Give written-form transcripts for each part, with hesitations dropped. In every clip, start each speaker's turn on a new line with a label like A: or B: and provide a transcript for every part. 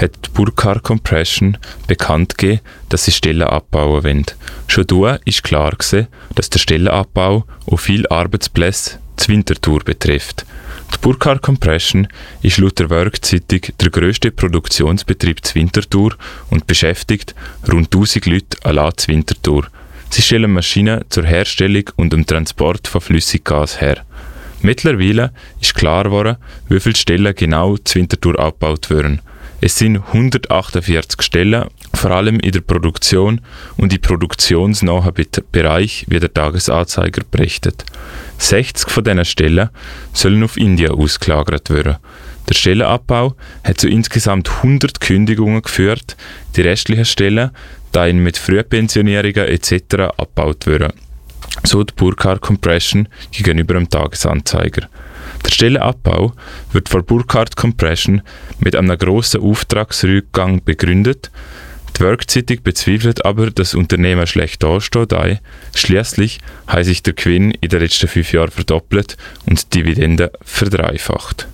A: hat die Burkhardt Compression bekannt gegeben, dass sie Stellen abbauen wollen. Schon da war klar, dass der Stellenabbau auch viele Arbeitsplätze zur Winterthur betrifft. Die Burkhardt Compression ist laut der Work-Zeitung der grösste Produktionsbetrieb zur Winterthur und beschäftigt rund 1000 Leute allein zur Winterthur. Sie stellen Maschinen zur Herstellung und dem Transport von Flüssiggas her. Mittlerweile ist klar geworden, wie viele Stellen genau zur Winterthur abgebaut werden. Es sind 148 Stellen, vor allem in der Produktion und im produktionsnahen Bereich, wie der Tagesanzeiger berichtet. 60 von diesen Stellen sollen auf Indien ausgelagert werden. Der Stellenabbau hat zu insgesamt 100 Kündigungen geführt. Die restlichen Stellen seien mit Frühpensionierungen etc. abgebaut werden. So die Burkhardt Compression gegenüber dem Tagesanzeiger. Der Stellenabbau wird von Burkhardt Compression mit einem grossen Auftragsrückgang begründet. Die Work-Zeitung bezweifelt aber, dass das Unternehmen schlecht dasteht. Schliesslich hat sich der Gewinn in den letzten 5 Jahren verdoppelt und die Dividende verdreifacht.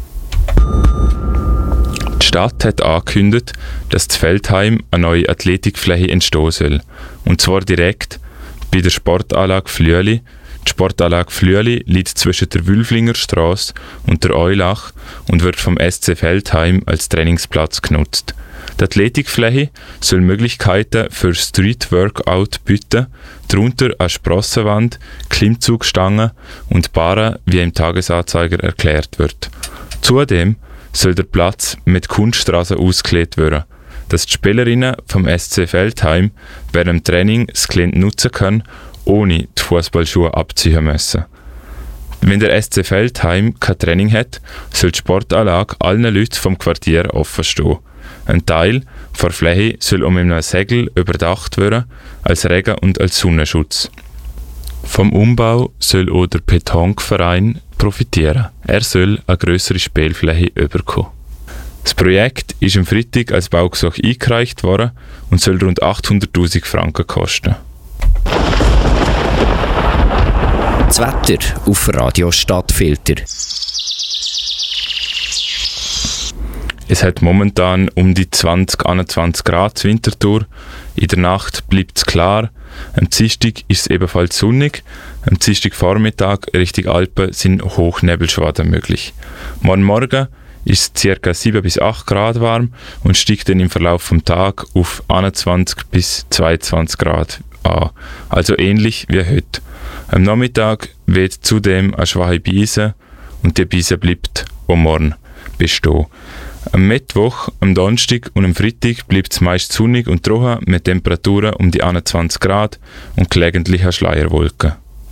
A: Die Stadt hat angekündigt, dass in Veltheim eine neue Athletikfläche entstehen soll. Und zwar direkt bei der Sportanlage Flüeli. Die Sportanlage Flüeli liegt zwischen der Wülflinger Straße und der Eulach und wird vom SC Veltheim als Trainingsplatz genutzt. Die Athletikfläche soll Möglichkeiten für Street-Workout bieten, darunter eine Sprossenwand, Klimmzugstangen und Barren, wie im Tagesanzeiger erklärt wird. Zudem soll der Platz mit Kunststraßen ausgelegt werden, dass die Spielerinnen vom SC Veltheim während dem Training das Gelände nutzen können, ohne die Fußballschuhe abziehen müssen. Wenn der SC Veltheim kein Training hat, soll die Sportanlage allen Leuten vom Quartier offen stehen. Ein Teil der Fläche soll mit einem Segel überdacht werden, als Regen- und als Sonnenschutz. Vom Umbau soll auch der Petonkverein profitieren. Er soll eine grössere Spielfläche bekommen. Das Projekt ist am Freitag als Baugesuch eingereicht worden und soll rund 800'000 Franken kosten.
B: Das Wetter auf Radio Stadtfilter.
A: Es hat momentan um die 20-21 Grad zur Winterthur. In der Nacht bleibt es klar. Am Dienstag ist es ebenfalls sonnig. Am Dienstagvormittag Richtung Alpen sind Hochnebelschwaden möglich. Morgen ist es ca. 7 bis 8 Grad warm und steigt dann im Verlauf des Tages auf 21 bis 22 Grad an. Also ähnlich wie heute. Am Nachmittag weht zudem eine schwache Brise und die Brise bleibt auch morgen bestehen. Am Mittwoch, am Donnerstag und am Freitag bleibt es meist sonnig und trocken mit Temperaturen um die 21 Grad und gelegentlichen Schleierwolken.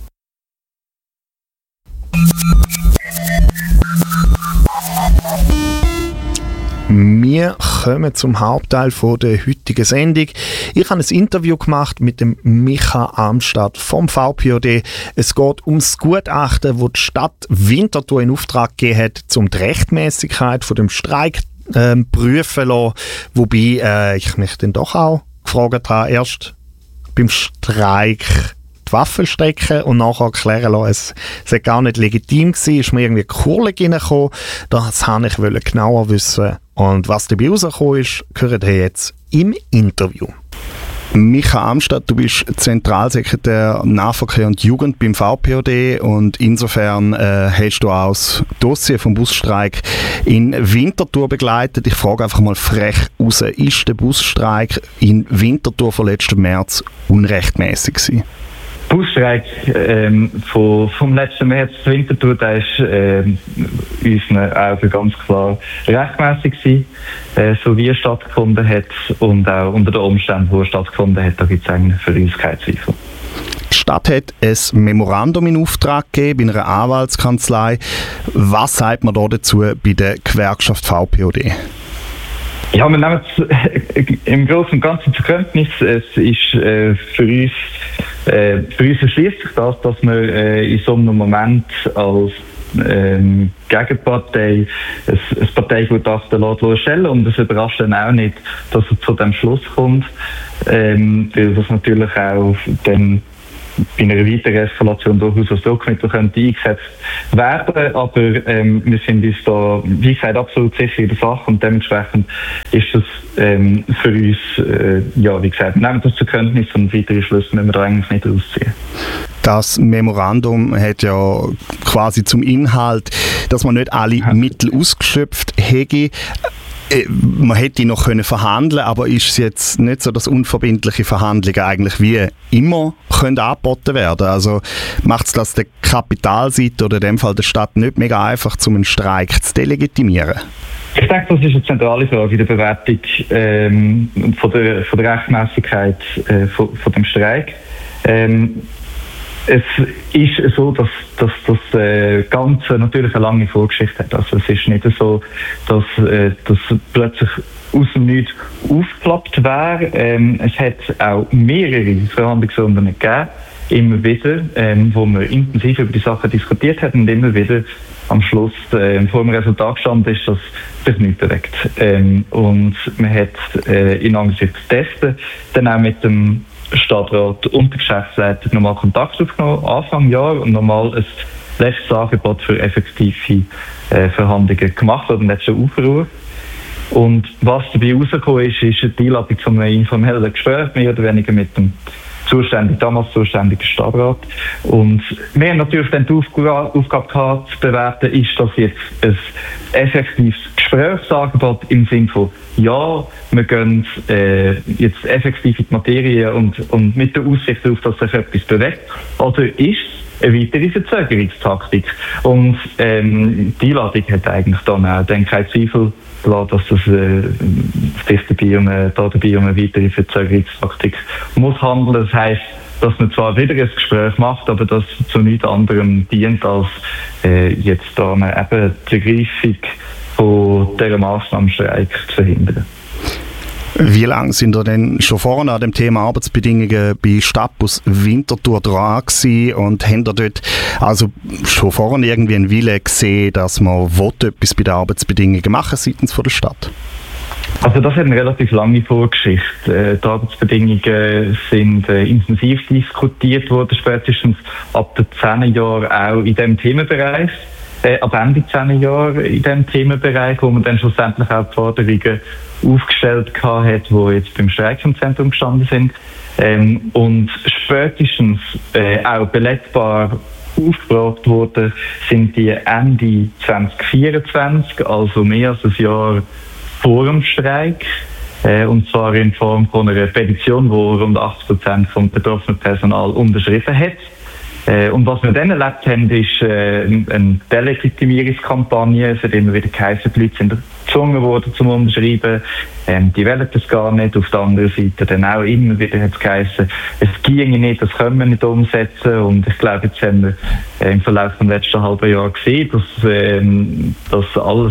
C: Wir kommen zum Hauptteil der heutigen Sendung. Ich habe ein Interview gemacht mit dem Micha Amstadt vom VPOD. Es geht um das Gutachten, das die Stadt Winterthur in Auftrag gegeben hat, um die Rechtmäßigkeit von dem Streik prüfen lassen. Wobei ich mich dann doch auch gefragt habe, erst beim Streik die Waffen strecken und nachher erklären lassen, es sei gar nicht legitim gewesen, ist mir irgendwie Kurle reingekommen. Das wollte ich genauer wissen. Und was dabei rausgekommen ist, hört ihr jetzt im Interview. Micha Amstadt, du bist Zentralsekretär Nahverkehr und Jugend beim VPOD und insofern hast du auch das Dossier vom Busstreik in Winterthur begleitet. Ich frage einfach mal frech raus, ist der Busstreik in Winterthur vom letzten März unrechtmäßig gewesen?
D: Der Busstreik vom letzten März zu Winterthur, der ist unseren Augen ganz klar rechtmäßig gewesen, so wie er stattgefunden hat und auch unter den Umständen, wo er stattgefunden hat, da gibt es eigentlich für uns keine Zweifel.
C: Die Stadt hat ein Memorandum in Auftrag gegeben bei einer Anwaltskanzlei. Was sagt man da dazu bei der Gewerkschaft VPOD?
D: Ja, wir nehmen es im Großen und Ganzen zur Kenntnis. Es ist für uns erschließt sich das, dass wir in so einem Moment als Gegenpartei ein Parteigutachten erstellen und es überrascht dann auch nicht, dass er zu dem Schluss kommt, weil das natürlich auch dann bei einer weiteren Eskalation durchaus als Druckmittel könnte eingesetzt werden. Aber wir sind uns da, wie gesagt, absolut sicher in der Sache und dementsprechend ist das für uns, wie gesagt, nehmen das zur Kenntnis und weitere Schlüsse müssen wir da eigentlich nicht rausziehen.
C: Das Memorandum hat ja quasi zum Inhalt, dass man nicht alle Mittel ausgeschöpft hätte. Man hätte noch verhandeln können, aber ist es jetzt nicht so, dass unverbindliche Verhandlungen eigentlich wie immer können angeboten werden? Also macht es das der Kapitalseite oder in dem Fall der Stadt nicht mega einfach, um einen Streik zu delegitimieren?
D: Ich denke, das ist eine zentrale Frage in der Bewertung von der Rechtmäßigkeit von dem Streik. Es ist so, dass das Ganze natürlich eine lange Vorgeschichte hat. Also es ist nicht so, dass das plötzlich aus dem Nichts aufgeploppt wäre. Es hat auch mehrere Verhandlungsrunden gegeben, immer wieder, wo wir intensiv über die Sachen diskutiert haben und immer wieder am Schluss vor dem Resultat gestanden ist, dass sich nichts bewegt. Und man hat in Angesicht dessen dann auch mit dem Stadtrat und der Geschäftsleitung nochmal Kontakt aufgenommen, Anfang Jahr, und nochmal ein letztes Angebot für effektive Verhandlungen gemacht oder nicht so Aufruhr. Und was dabei rausgekommen ist die Einladung zu einem informellen Gespräch, mehr oder weniger mit dem damals zuständigen Stadtrat. Und wir haben natürlich dann die Aufgabe gehabt, zu bewerten, ist das jetzt ein effektives Gesprächsangebot im Sinne von, ja, wir gehen jetzt effektiv in die Materie und mit der Aussicht darauf, dass sich etwas bewegt, oder ist es eine weitere Verzögerungstaktik? Und die Einladung hat eigentlich dann auch keinen Zweifel gelassen, dass das sich dabei um eine weitere Verzögerungstaktik muss handeln. Das heisst, dass man zwar wieder ein Gespräch macht, aber das zu nichts anderem dient, als jetzt da eben die Ergreifung von dieser Massnahmenstreik zu verhindern.
C: Wie lange sind ihr denn schon vorne an dem Thema Arbeitsbedingungen bei Stadtbus Winterthur dran gewesen und haben ihr dort also schon vorne irgendwie einen Willen gesehen, dass man etwas bei den Arbeitsbedingungen machen seitens von der Stadt?
D: Also das hat eine relativ lange Vorgeschichte. Die Arbeitsbedingungen sind intensiv diskutiert worden, spätestens ab den 10 Jahren auch in diesem Themenbereich. Ab Ende 10 Jahre in diesem Themenbereich, wo man dann schlussendlich auch die Forderungen aufgestellt hat, die jetzt beim Streik im Zentrum gestanden sind. Und spätestens auch belettbar aufgebracht worden sind die Ende 2024, also mehr als ein Jahr vor dem Streik. Und zwar in Form von einer Petition, die rund 80% vom betroffenen Personal unterschrieben hat. Und was wir dann erlebt haben, ist eine Delegitimierungskampagne. Es hat immer wieder geheißen, die Leute sind gezwungen worden zum Unterschreiben. Die wollen das gar nicht. Auf der anderen Seite dann auch immer wieder hat es geheißen, es ginge nicht, das können wir nicht umsetzen. Und ich glaube, jetzt haben wir im Verlauf des letzten halben Jahres gesehen, dass alles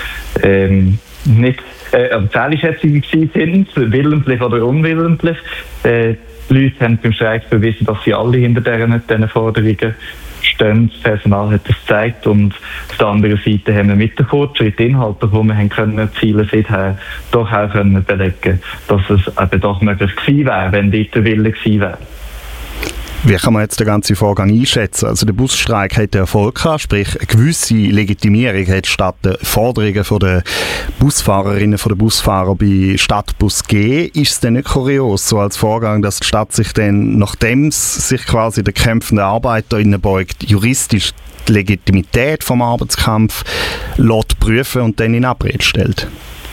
D: nicht Zählschätzungen sind, willentlich oder unwillentlich. Die Leute haben beim Streik bewiesen, dass sie alle hinter diesen Forderungen stehen. Das Personal hat das gezeigt und auf der anderen Seite haben wir mit den Fortschritten Inhalten, die wir können erzielen seither, doch auch können belegen, dass es eben doch möglich gewesen wäre, wenn dort der Wille gewesen wäre.
C: Wie kann man jetzt den ganzen Vorgang einschätzen? Also der Busstreik hat Erfolg gehabt, sprich eine gewisse Legitimierung hat statt den Forderungen von den Busfahrerinnen, von den Busfahrern bei Stadtbus gegeben. Ist es denn nicht kurios, so als Vorgang, dass die Stadt sich dann, nachdem es sich quasi der kämpfenden ArbeiterInnen beugt, juristisch die Legitimität vom Arbeitskampf lässt prüfen und dann in Abrede stellt?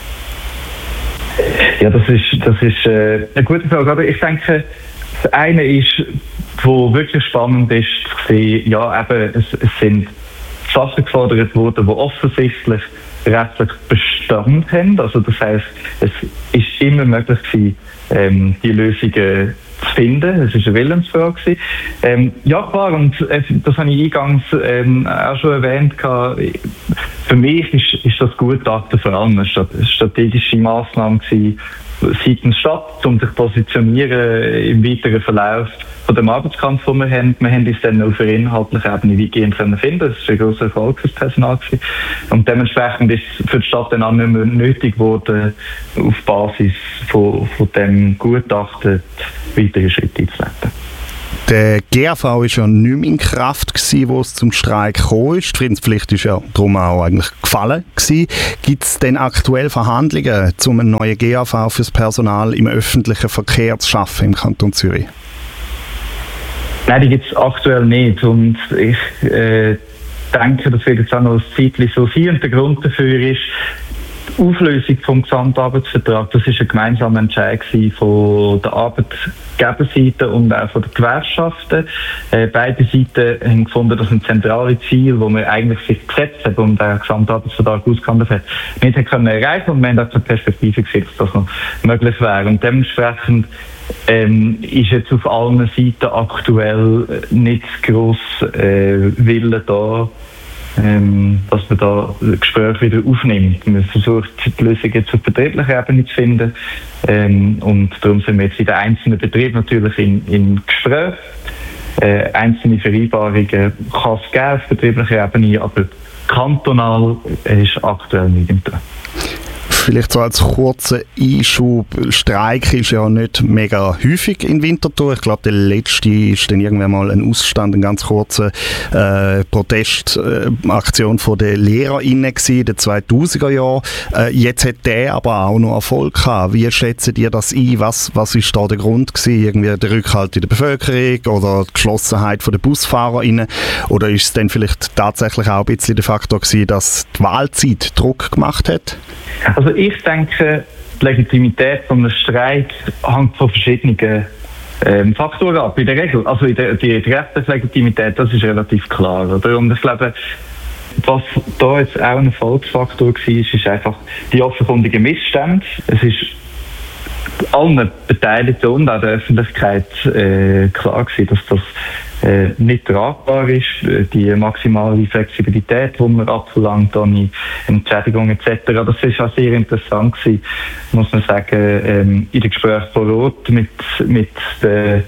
D: Ja, das ist eine gute Frage. Aber ich denke, das eine ist, was wirklich spannend ist, zu sehen, ja, eben, es sind Sachen gefordert worden, die offensichtlich rechtlich Bestand haben. Also das heisst, es ist immer möglich gewesen, die Lösungen zu finden. Es war eine Willensfrage. Ja klar, und das habe ich eingangs auch schon erwähnt. Für mich ist das Gutachten vor allem eine strategische Massnahme gewesen, seitens Stadt, um sich zu positionieren im weiteren Verlauf von dem Arbeitskampf, den wir haben. Wir haben uns dann auf einer inhaltlichen Ebene weitgehend finden. Das war ein grosser Erfolg für das Personal gewesen. Und dementsprechend ist es für die Stadt dann auch nicht mehr nötig geworden, auf Basis von dem Gutachten weitere Schritte einzuleiten.
C: Der GAV war ja nicht mehr in Kraft, wo es zum Streik gekommen ist. Die Friedenspflicht ist ja darum auch eigentlich gefallen. Gibt es denn aktuell Verhandlungen, um einen neuen GAV für das Personal im öffentlichen Verkehr zu schaffen im Kanton Zürich?
D: Nein, die gibt es aktuell nicht. Und ich denke, das wird jetzt auch noch ein Zeitchen so sein. Und der Grund dafür ist, die Auflösung vom Gesamtarbeitsvertrag, das war ein gemeinsamer Entscheid von der Arbeitgeberseite und auch von den Gewerkschaften. Beide Seiten haben gefunden, dass ein zentrales Ziel, das wir eigentlich sich gesetzt haben und der Gesamtarbeitsvertrag ausgehandelt hat, nicht erreichen können. Und wir haben auch zur Perspektive gesehen, dass das noch möglich wäre. Und dementsprechend ist jetzt auf allen Seiten aktuell nicht gross Wille da, dass man da Gespräche wieder aufnimmt. Man versucht, die Lösung jetzt auf betrieblicher Ebene zu finden. Und darum sind wir jetzt in den einzelnen Betrieben natürlich in Gespräch. Einzelne Vereinbarungen kann es geben auf betrieblicher Ebene, aber kantonal ist aktuell nicht im Dran.
C: Vielleicht so als kurzer Einschub, Streik ist ja nicht mega häufig in Winterthur. Ich glaube, der letzte ist dann irgendwann mal ein Ausstand, eine ganz kurze Protestaktion von den LehrerInnen in den 2000er Jahren. Jetzt hat der aber auch noch Erfolg gehabt. Wie schätzen ihr das ein? Was ist da der Grund gewesen? Irgendwie der Rückhalt in der Bevölkerung oder die Geschlossenheit der BusfahrerInnen? Oder ist es dann vielleicht tatsächlich auch ein bisschen der Faktor gewesen, dass die Wahlzeit Druck gemacht hat?
D: Also ich denke, die Legitimität von einem Streik hängt von verschiedenen Faktoren ab. In der Regel, also die rechtliche Legitimität, das ist relativ klar. Oder? Und ich glaube, was da jetzt auch ein Erfolgsfaktor war, ist einfach die offenkundigen Missstände. Es ist allen Beteiligten und auch der Öffentlichkeit klar gewesen, dass das nicht tragbar ist, die maximale Flexibilität, die man abverlangt, ohne Entschädigung etc. Das ist auch sehr interessant gewesen, muss man sagen, in den Gesprächen vor Ort mit der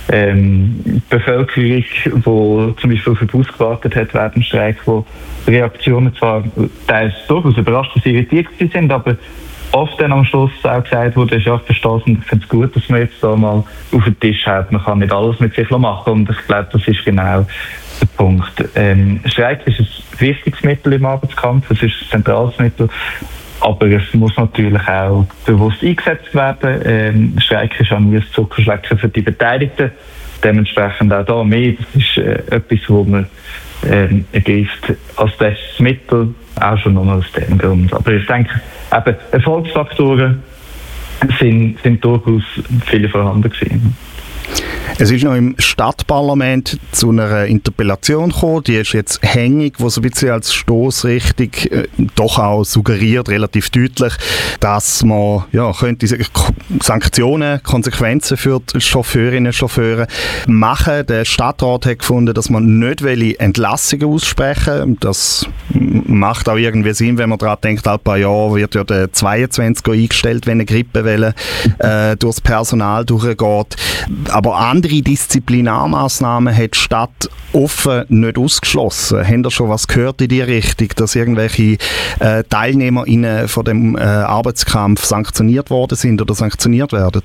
D: Bevölkerung, die zum Beispiel auf den Bus gewartet hat während dem Streik, wo Reaktionen zwar teils durchaus überrascht und irritiert sind, aber oft dann am Schluss auch gesagt wurde, ja, ich verstehe es und ich finde es gut, dass man jetzt da mal auf den Tisch hat. Man kann nicht alles mit sich machen und ich glaube, das ist genau der Punkt. Streik ist ein wichtiges Mittel im Arbeitskampf, es ist ein zentrales Mittel, aber es muss natürlich auch bewusst eingesetzt werden. Streik ist auch nie ein Zuckerschlecken für die Beteiligten, dementsprechend auch da mehr. Das ist etwas, wo man ergreift als das Mittel, auch schon nur aus dem Grund. Aber ich denke, eben Erfolgsfaktoren sind durchaus viele vorhanden gewesen.
C: Es ist noch im Stadtparlament zu einer Interpellation gekommen, die ist jetzt hängig, wo so ein bisschen als Stossrichtung doch auch suggeriert, relativ deutlich, dass man könnte Sanktionen, Konsequenzen für die Chauffeurinnen und Chauffeure machen. Der Stadtrat hat gefunden, dass man nicht Entlassungen aussprechen. Das macht auch irgendwie Sinn, wenn man daran denkt, ein paar Jahre wird ja der 22 eingestellt, wenn eine Grippewelle durchs Personal durchgeht. Aber andere Disziplinarmaßnahmen hat die Stadt offen nicht ausgeschlossen. Haben ihr schon was gehört in die Richtung, dass irgendwelche TeilnehmerInnen von dem Arbeitskampf sanktioniert worden sind oder sanktioniert werden?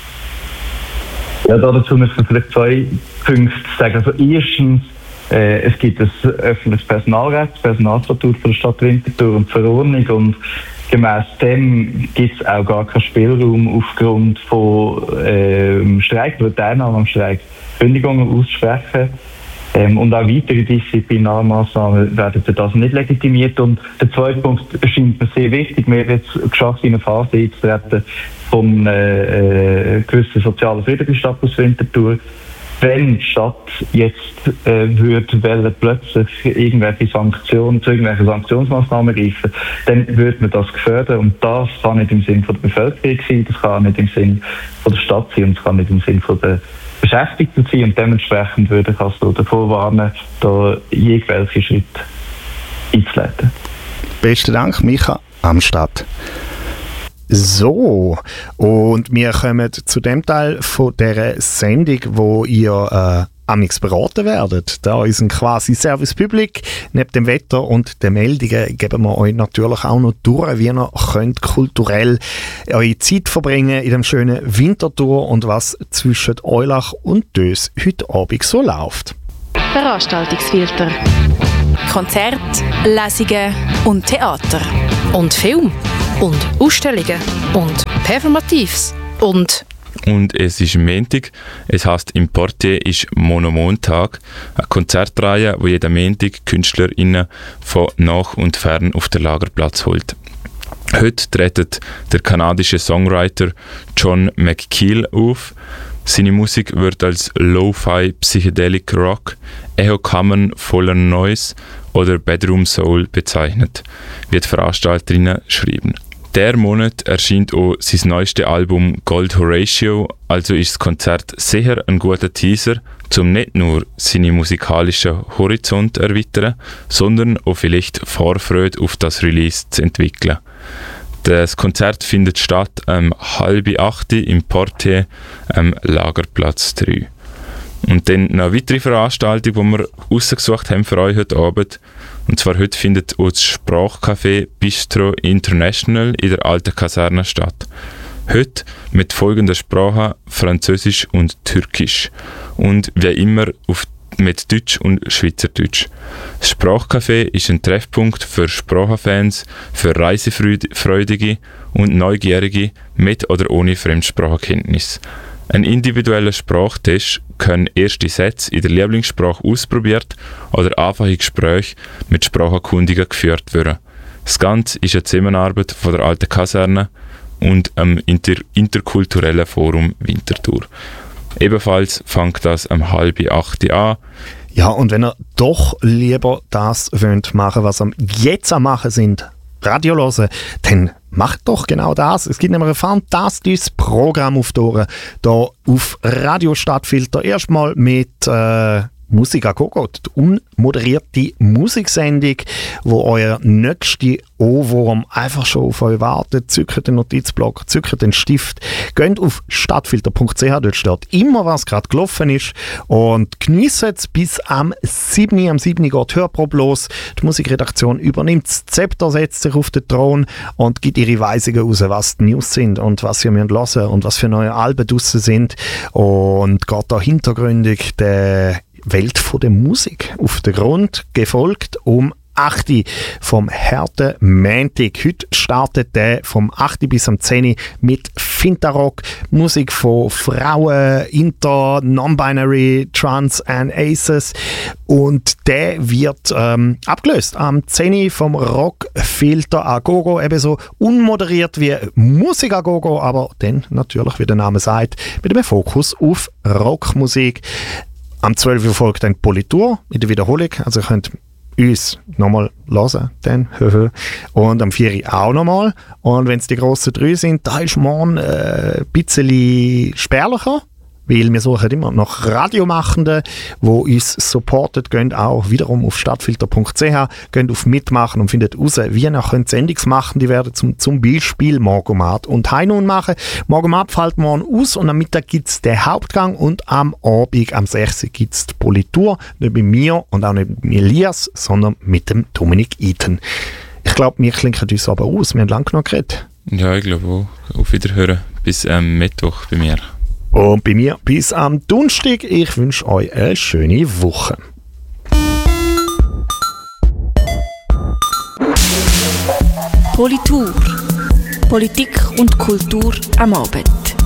D: Ja, dazu müssen wir vielleicht zwei Punkte sagen. Also erstens, es gibt ein öffentliches Personalrecht, das Personalstatut von der Stadt Winterthur und die Verordnung, und gemäss dem gibt es auch gar keinen Spielraum aufgrund von Streik oder Teilnahme am Streik, Kündigungen auszusprechen. Und auch weitere Disziplinarmaßnahmen werden für das nicht legitimiert. Und der zweite Punkt erscheint mir sehr wichtig. Wir haben jetzt geschafft, in eine Phase einzutreten von gewissen sozialen Frieden bei Stadt aus Winterthur. Wenn die Stadt jetzt würde plötzlich irgendwelche Sanktionsmaßnahmen greifen, dann würde man das gefährden. Und das kann nicht im Sinn von der Bevölkerung sein, das kann nicht im Sinn von der Stadt sein und das kann nicht im Sinn von der Beschäftigten sein. Und dementsprechend würde ich also davor warnen, da jegliche Schritte einzuleiten.
C: Besten Dank, Micha Amstadt. So, und wir kommen zu dem Teil von dieser Sendung, wo ihr amigs beraten werden. Da ist ein quasi Service Public. Neben dem Wetter und den Meldungen geben wir euch natürlich auch noch durch, wie ihr könnt kulturell eure Zeit verbringen in dem schönen Winterthur und was zwischen Eulach und Dös heute Abend so läuft.
E: Veranstaltungsfilter. Konzerte, Lesungen und Theater.
F: Und Film. Und Ausstellungen. Und Performatives. Und
A: es ist Montag. Es heisst, im Portier ist Monomontag, eine Konzertreihe, wo jeden Montag KünstlerInnen von nach und fern auf den Lagerplatz holt. Heute tritt der kanadische Songwriter John McKeel auf. Seine Musik wird als Lo-Fi Psychedelic Rock, Echokammern voller Noise oder Bedroom Soul bezeichnet, wie die Veranstalterinnen schreiben. Der Monat erscheint auch sein neuestes Album Gold Horatio, also ist das Konzert sicher ein guter Teaser, um nicht nur seine musikalischen Horizont zu erweitern, sondern auch vielleicht Vorfreude auf das Release zu entwickeln. Das Konzert findet statt am 7:30 im Portier am Lagerplatz 3. Und dann noch eine weitere Veranstaltung, die wir rausgesucht haben für euch heute Abend. Und zwar heute findet auch das Sprachcafé Bistro International in der alten Kaserne statt. Heute mit folgender Sprache, Französisch und Türkisch. Und wie immer mit Deutsch und Schweizerdeutsch. Das Sprachcafé ist ein Treffpunkt für Sprachenfans, für Reisefreudige und Neugierige mit oder ohne Fremdsprachenkenntnis. Ein individueller Sprachtest können erste Sätze in der Lieblingssprache ausprobiert oder einfache Gespräche mit Spracherkundigen geführt werden. Das Ganze ist eine Zusammenarbeit von der alten Kaserne und am interkulturellen Forum Winterthur. Ebenfalls fängt das am 7:30 an.
C: Ja, und wenn ihr doch lieber das machen wollt, was ihr jetzt am Machen sind, Radio hören, dann macht doch genau das. Es gibt nämlich ein fantastisches Programm auf Tour, hier auf Radio Stadtfilter. Erstmal mit Musik a Gogo, die unmoderierte Musiksendung, wo euer nächster Ohrwurm einfach schon auf euch wartet. Zückt den Notizblock, zückt den Stift, geht auf stadtfilter.ch, dort steht immer, was gerade gelaufen ist und genießt es bis am 7. Am 7. geht Hörprobe los. Die Musikredaktion übernimmt das Zepter, setzt sich auf den Thron und gibt ihre Weisungen raus, was die News sind und was ihr hören müsst und was für neue Alben draussen sind und geht da hintergründig der Welt von der Musik auf den Grund, gefolgt um 8 vom harten Montag. Heute startet der vom 8 bis am 10 mit Fintarock, Musik von Frauen, Inter, Non-Binary, Trans and Aces und der wird abgelöst am 10 vom Rockfilter a Gogo, ebenso unmoderiert wie Musik a Gogo, aber dann natürlich, wie der Name sagt, mit einem Fokus auf Rockmusik. Am 12 Uhr folgt dann Politur in der Wiederholung, also ihr könnt uns nochmal hören, dann. Und am 4 Uhr auch nochmal. Und wenn es die grossen 3 sind, da ist morgen ein bisschen spärlicher, weil wir suchen immer nach Radiomachenden, die uns supporten, gehen auch wiederum auf stadtfilter.ch, gehen auf Mitmachen und findet raus, wie ihr könnt Sendungsmachende werden, zum Beispiel Morgomat und Heinun machen. Morgomat fällt morgen aus und am Mittag gibt es den Hauptgang und am Abend, am 6. gibt es die Politur, nicht mit mir und auch nicht mit Elias, sondern mit dem Dominik Iten. Ich glaube, wir klinken uns aber aus, wir haben lange genug geredet.
A: Ja, ich glaube auch. Auf Wiederhören. Bis Mittwoch bei mir.
C: Und bei mir bis am Donnerstag. Ich wünsche euch eine schöne Woche.
E: Politur. Politik und Kultur am Abend.